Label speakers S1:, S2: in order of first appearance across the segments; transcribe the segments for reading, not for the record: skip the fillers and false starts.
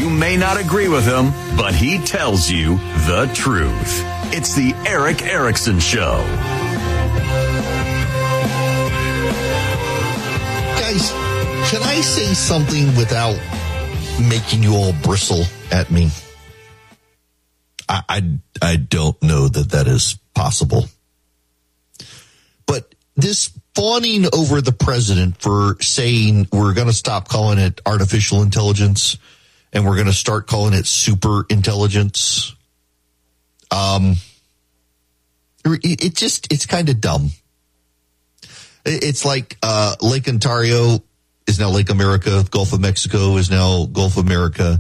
S1: You may not agree with him, but he tells you the truth. It's the Eric Erickson Show.
S2: Guys, can I say something without making you all bristle at me? I don't know that is possible. But this fawning over the president for saying we're going to stop calling it artificial intelligence and we're going to start calling it super intelligence. It's kind of dumb. It's like Lake Ontario is now Lake America. Gulf of Mexico is now Gulf of America,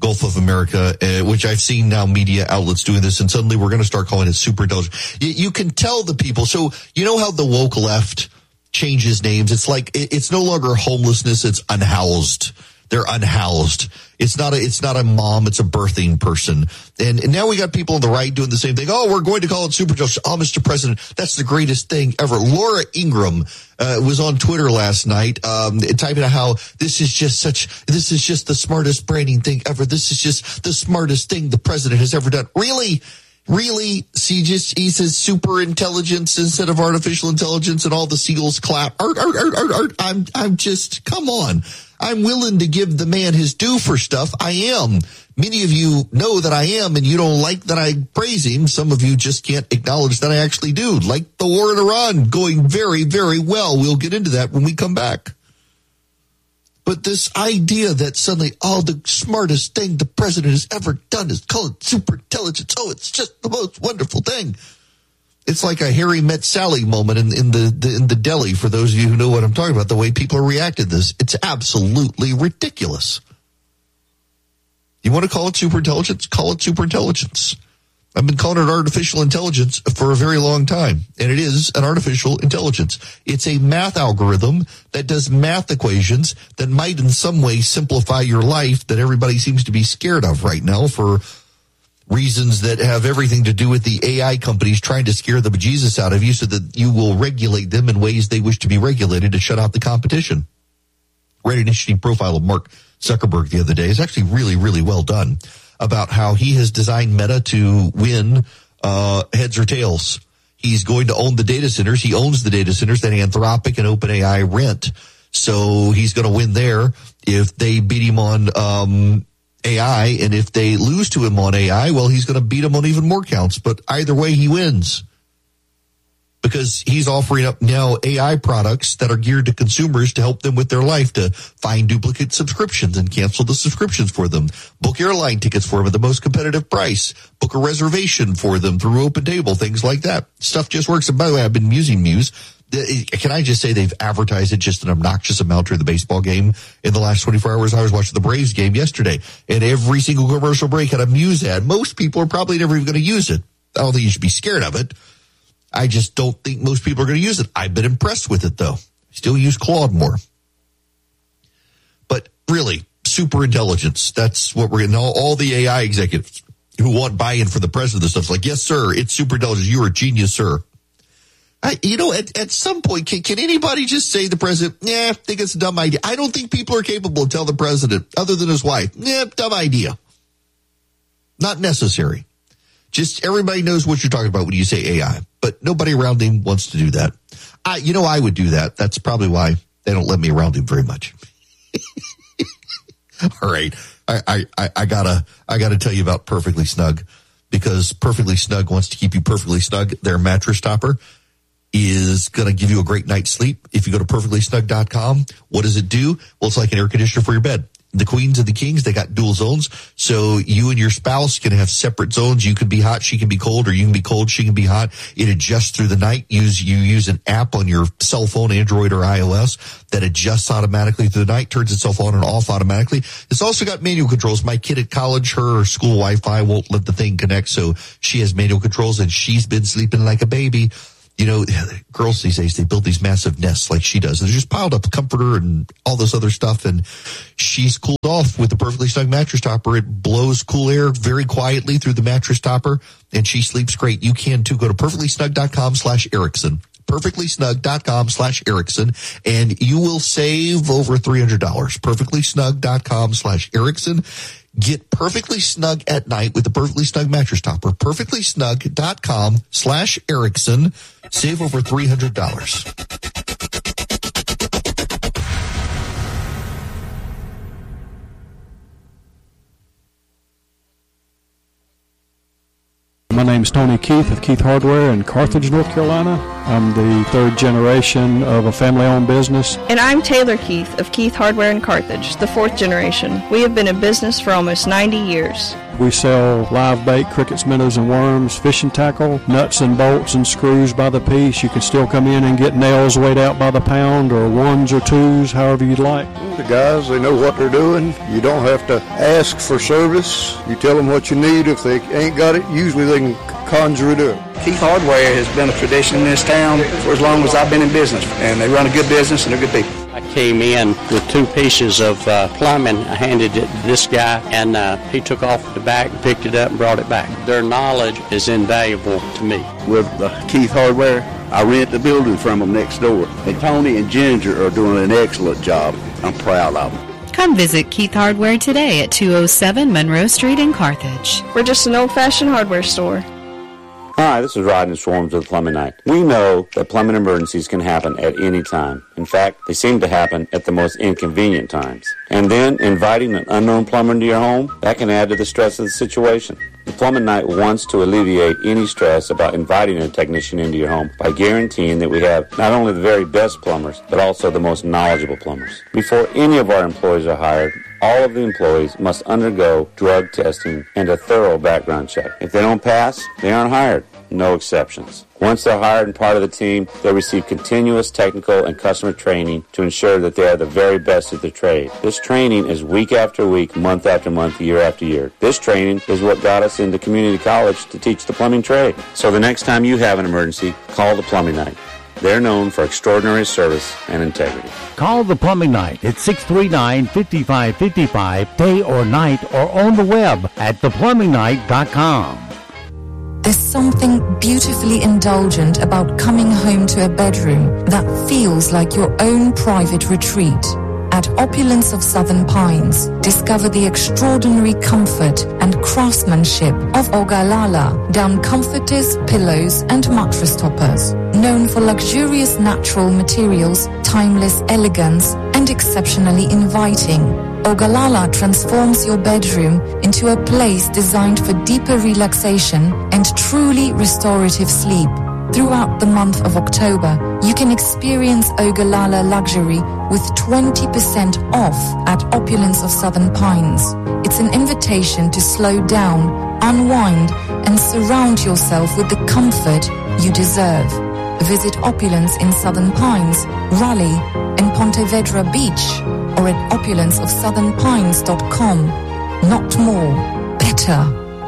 S2: which I've seen now media outlets doing this, and suddenly we're going to start calling it super intelligent. You can tell the people. So you know how the woke left changes names? It's like it's no longer homelessness, it's unhoused. They're unhoused. It's not a mom, it's a birthing person. And now we got people on the right doing the same thing. Oh, we're going to call it super intelligent. Oh, Mr. President, that's the greatest thing ever. Laura Ingraham was on Twitter last night, typing out how this is just the smartest branding thing ever. This is just the smartest thing the president has ever done. Really? Really? He says super intelligence instead of artificial intelligence, and all the seagulls clap. I'm just, come on. I'm willing to give the man his due for stuff. I am. Many of you know that I am, and you don't like that I praise him. Some of you just can't acknowledge that I actually do. Like the war in Iran, going very, very well. We'll get into that when we come back. But this idea that suddenly, the smartest thing the president has ever done is call it super intelligence. Oh, it's just the most wonderful thing. It's like a Harry Met Sally moment in the deli, for those of you who know what I'm talking about, the way people are reacting to this. It's absolutely ridiculous. You want to call it super intelligence? Call it super intelligence. I've been calling it artificial intelligence for a very long time, and it is an artificial intelligence. It's a math algorithm that does math equations that might in some way simplify your life that everybody seems to be scared of right now for reasons that have everything to do with the AI companies trying to scare the bejesus out of you so that you will regulate them in ways they wish to be regulated to shut out the competition. Read an interesting profile of Mark Zuckerberg the other day. It's actually really, really well done about how he has designed Meta to win heads or tails. He's going to own the data centers. He owns the data centers that Anthropic and OpenAI rent. So he's going to win there if they beat him on AI, and if they lose to him on AI, well, he's going to beat him on even more counts. But either way, he wins because he's offering up now AI products that are geared to consumers to help them with their life, to find duplicate subscriptions and cancel the subscriptions for them, book airline tickets for them at the most competitive price, book a reservation for them through OpenTable, things like that. Stuff just works. And by the way, I've been using Muse. Can I just say they've advertised it just an obnoxious amount during the baseball game in the last 24 hours? I was watching the Braves game yesterday, and every single commercial break had a Muse ad. Most people are probably never even going to use it. I don't think you should be scared of it. I just don't think most people are going to use it. I've been impressed with it, though. I still use Claude more. But really, super intelligence, that's what we're getting. All the AI executives who want buy-in for the president of stuff like, yes, sir, it's super intelligence. You're a genius, sir. At some point, can anybody just say to the president, I think it's a dumb idea. I don't think people are capable of telling the president, other than his wife, dumb idea. Not necessary. Just everybody knows what you're talking about when you say AI, but nobody around him wants to do that. I would do that. That's probably why they don't let me around him very much. All right. I gotta tell you about Perfectly Snug, because Perfectly Snug wants to keep you perfectly snug. Their mattress topper is going to give you a great night's sleep. If you go to perfectlysnug.com, what does it do? Well, it's like an air conditioner for your bed. The queens and the kings, they got dual zones. So you and your spouse can have separate zones. You can be hot, she can be cold, or you can be cold, she can be hot. It adjusts through the night. You use an app on your cell phone, Android or iOS, that adjusts automatically through the night, turns itself on and off automatically. It's also got manual controls. My kid at college, her school Wi-Fi won't let the thing connect, so she has manual controls, and she's been sleeping like a baby. You know, girls these days, they build these massive nests like she does. They're just piled up comforter and all this other stuff. And she's cooled off with the Perfectly Snug mattress topper. It blows cool air very quietly through the mattress topper, and she sleeps great. You can too. Go to perfectlysnug.com/Erickson. perfectlysnug.com/Erickson, and you will save over $300. perfectlysnug.com/Erickson. Get perfectly snug at night with the Perfectly Snug mattress topper. perfectlysnug.com/Erickson. Save over $300.
S3: My name's Tony Keith of Keith Hardware in Carthage, North Carolina. I'm the third generation of a family-owned business.
S4: And I'm Taylor Keith of Keith Hardware in Carthage, the fourth generation. We have been in business for almost 90 years.
S3: We sell live bait, crickets, minnows, and worms, fishing tackle, nuts and bolts and screws by the piece. You can still come in and get nails weighed out by the pound, or ones or twos, however you'd like.
S5: The guys, they know what they're doing. You don't have to ask for service. You tell them what you need. If they ain't got it, usually they can conjure it up.
S6: Keith Hardware has been a tradition in this town for as long as I've been in business, and they run a good business and they're good people.
S7: I came in with 2 pieces of plumbing. I handed it to this guy, and he took off the back and picked it up and brought it back. Their knowledge is invaluable to me.
S8: With Keith Hardware, I rent the building from them next door. And Tony and Ginger are doing an excellent job. I'm proud of them.
S9: Come visit Keith Hardware today at 207 Monroe Street in Carthage.
S4: We're just an old-fashioned hardware store.
S10: Hi, this is Rodney Swarms with Plumbing Night. We know that plumbing emergencies can happen at any time. In fact, they seem to happen at the most inconvenient times. And then inviting an unknown plumber into your home, that can add to the stress of the situation. The Plumbing Night wants to alleviate any stress about inviting a technician into your home by guaranteeing that we have not only the very best plumbers, but also the most knowledgeable plumbers. Before any of our employees are hired, all of the employees must undergo drug testing and a thorough background check. If they don't pass, they aren't hired. No exceptions. Once they're hired and part of the team, they receive continuous technical and customer training to ensure that they are the very best at their trade. This training is week after week, month after month, year after year. This training is what got us into community college to teach the plumbing trade. So the next time you have an emergency, call the Plumbing Night. They're known for extraordinary service and integrity.
S11: Call the Plumbing Night at 639-5555, day or night, or on the web at theplumbingnight.com.
S12: There's something beautifully indulgent about coming home to a bedroom that feels like your own private retreat. At Opulence of Southern Pines, discover the extraordinary comfort and craftsmanship of Ogallala down comforters, pillows, and mattress toppers. Known for luxurious natural materials, timeless elegance, and exceptionally inviting, Ogallala transforms your bedroom into a place designed for deeper relaxation and truly restorative sleep. Throughout the month of October, you can experience Ogallala luxury with 20% off at Opulence of Southern Pines. It's an invitation to slow down, unwind, and surround yourself with the comfort you deserve. Visit Opulence in Southern Pines, Raleigh, and Ponte Vedra Beach, or at opulenceofsouthernpines.com. Not more, better.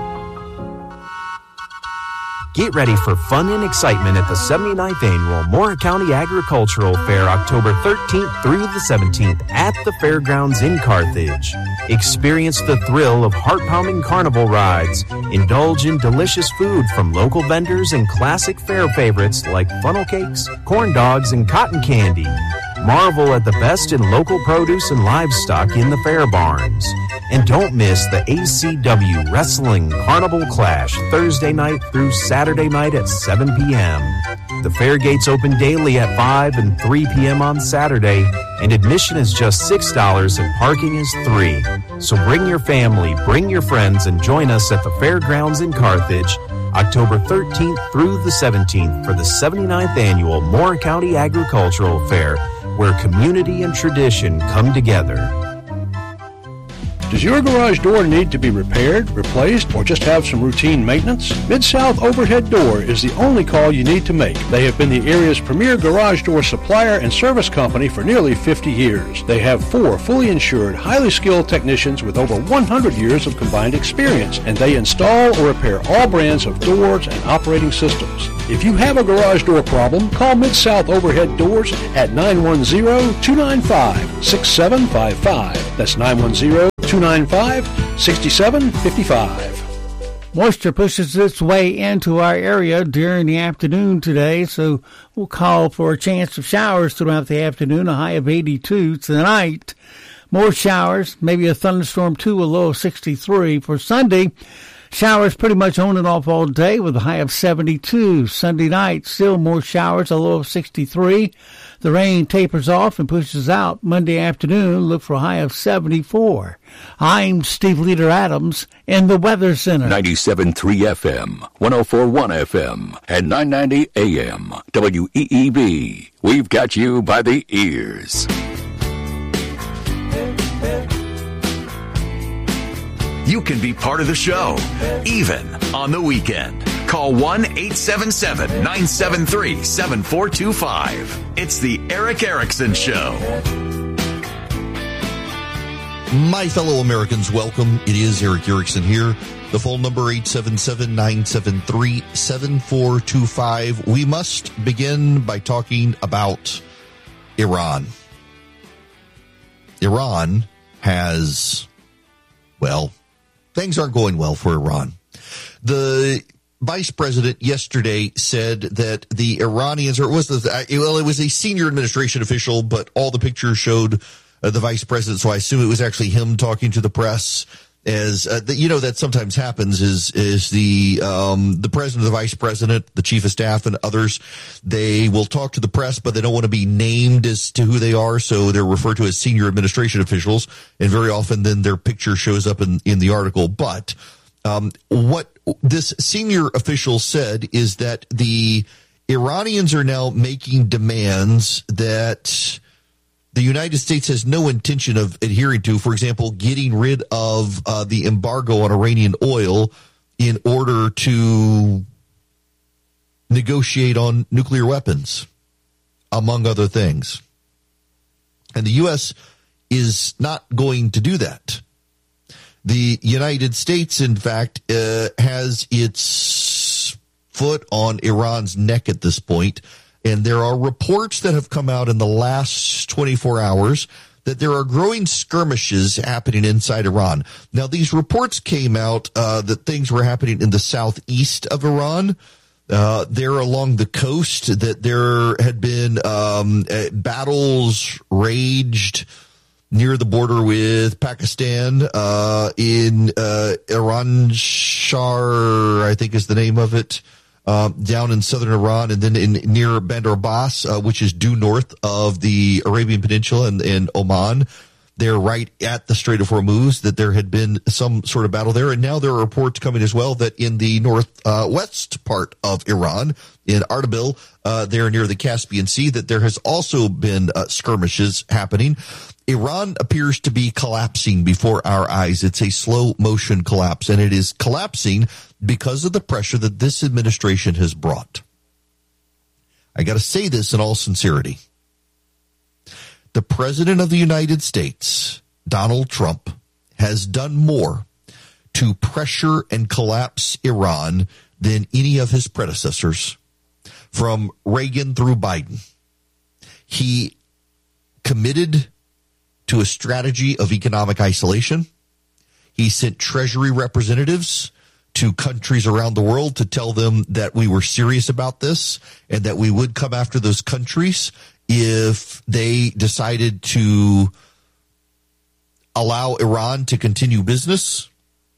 S13: Get ready for fun and excitement at the 79th Annual Moore County Agricultural Fair, October 13th through the 17th at the Fairgrounds in Carthage. Experience the thrill of heart-pounding carnival rides. Indulge in delicious food from local vendors and classic fair favorites like funnel cakes, corn dogs, and cotton candy. Marvel at the best in local produce and livestock in the fair barns. And don't miss the ACW Wrestling Carnival Clash Thursday night through Saturday night at 7 p.m. The fair gates open daily at 5 and 3 p.m. on Saturday, and admission is just $6 and parking is $3. So bring your family, bring your friends, and join us at the Fairgrounds in Carthage, October 13th through the 17th for the 79th Annual Moore County Agricultural Fair, where community and tradition come together.
S3: Does your garage door need to be repaired, replaced, or just have some routine maintenance? Mid-South Overhead Door is the only call you need to make. They have been the area's premier garage door supplier and service company for nearly 50 years. They have 4 fully insured, highly skilled technicians with over 100 years of combined experience, and they install or repair all brands of doors and operating systems. If you have a garage door problem, call Mid-South Overhead Doors at 910-295-6755. That's 910-295-6755.
S11: Moisture pushes its way into our area during the afternoon today, so we'll call for a chance of showers throughout the afternoon, a high of 82. Tonight, more showers, maybe a thunderstorm too, a low of 63. For Sunday, showers pretty much on and off all day with a high of 72. Sunday night, still more showers, a low of 63. The rain tapers off and pushes out. Monday afternoon, look for a high of 74. I'm Steve Leader Adams in the Weather Center.
S14: 97.3 FM, 104.1 FM, and 990 AM. WEEB. We've got you by the ears.
S1: You can be part of the show, even on the weekend. Call 1-877-973-7425. It's the Eric Erickson Show.
S2: My fellow Americans, welcome. It is Eric Erickson here. The phone number 877-973-7425. We must begin by talking about Iran. Iran has, well, things aren't going well for Iran. The vice president yesterday said that the Iranians, or it was a senior administration official, but all the pictures showed the vice president, so I assume it was actually him talking to the press. As that sometimes happens is the president, the vice president, the chief of staff, and others, they will talk to the press, but they don't want to be named as to who they are, so they're referred to as senior administration officials, and very often then their picture shows up in the article. But what this senior official said is that the Iranians are now making demands that the United States has no intention of adhering to, for example, getting rid of the embargo on Iranian oil in order to negotiate on nuclear weapons, among other things. And the U.S. is not going to do that. The United States, in fact, has its foot on Iran's neck at this point. And there are reports that have come out in the last 24 hours that there are growing skirmishes happening inside Iran. Now, these reports came out that things were happening in the southeast of Iran, there along the coast, that there had been battles raged near the border with Pakistan, in Iran Shar, I think is the name of it. Down in southern Iran, and then near Bandar Abbas, which is due north of the Arabian Peninsula and Oman. They're right at the Strait of Hormuz, that there had been some sort of battle there. And now there are reports coming as well that in the northwest part of Iran, in Ardabil, there near the Caspian Sea, that there has also been skirmishes happening. Iran appears to be collapsing before our eyes. It's a slow motion collapse, and it is collapsing because of the pressure that this administration has brought. I got to say this in all sincerity. The President of the United States, Donald Trump, has done more to pressure and collapse Iran than any of his predecessors, from Reagan through Biden. He committed to a strategy of economic isolation. He sent Treasury representatives to countries around the world to tell them that we were serious about this and that we would come after those countries if they decided to allow Iran to continue business.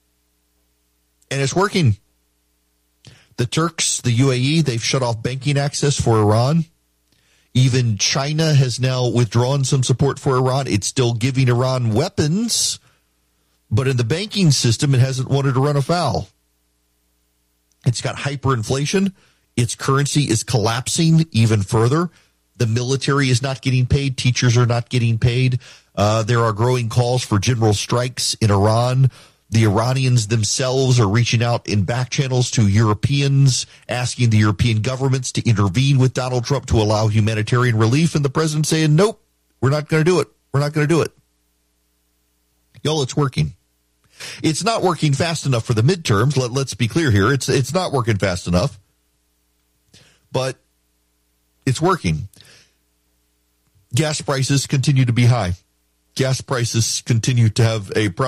S2: And it's working. The Turks, the UAE, they've shut off banking access for Iran. Even China has now withdrawn some support for Iran. It's still giving Iran weapons, but in the banking system, it hasn't wanted to run afoul. It's got hyperinflation. Its currency is collapsing even further. The military is not getting paid. Teachers are not getting paid. There are growing calls for general strikes in Iran. The Iranians themselves are reaching out in back channels to Europeans, asking the European governments to intervene with Donald Trump to allow humanitarian relief. And the president saying, nope, we're not going to do it. We're not going to do it. Y'all, it's working. It's not working fast enough for the midterms. Let's be clear here. It's not working fast enough, but it's working. Gas prices continue to be high. Gas prices continue to have a problem.